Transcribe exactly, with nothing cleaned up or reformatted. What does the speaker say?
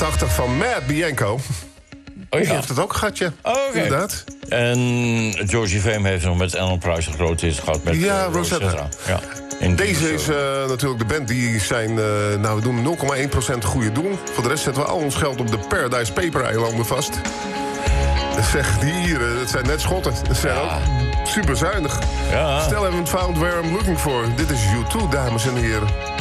tachtig van Matt Bianco. Oh Die ja. heeft het ook een gatje, Oh, oké. inderdaad. En Georgie Fame heeft nog met Alan Price een grote hit gehad met Ja, uh, Rosetta. Ja. In Deze is uh, natuurlijk de band die zijn... Uh, nou, we doen nul komma één procent goede doel. Voor de rest zetten we al ons geld op de Paradise Paper-eilanden vast. Zeg, die Ieren, dat zijn net Schotten. Dat zijn Ja. ook super zuinig. Ja. Still haven't found where I'm looking for. Dit is U twee, dames en heren.